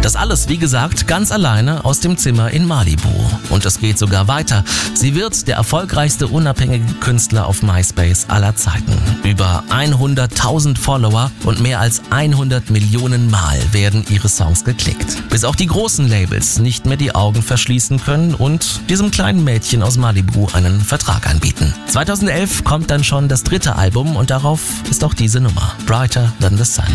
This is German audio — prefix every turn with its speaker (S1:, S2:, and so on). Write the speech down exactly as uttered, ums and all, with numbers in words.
S1: Das alles, wie gesagt, ganz alleine aus dem Zimmer in Malibu. Und es geht sogar weiter. Sie wird der erfolgreichste unabhängige Künstler auf MySpace aller Zeiten. Über hunderttausend Follower und mehr als hundert Millionen Mal werden ihre Songs geklickt. Bis auch die großen Labels nicht mehr die Augen verschließen können und diesem kleinen Mädchen aus Malibu einen Vertrag anbieten. zweitausendelf kommt dann schon das dritte Album und darauf ist auch diese Nummer, Brighter Than the Sun.